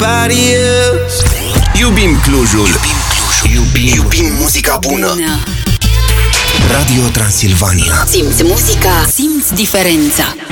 nobody else. Iubim Clujul. Iubim muzica bună. Radio Transilvania. Simți muzica, simți diferența.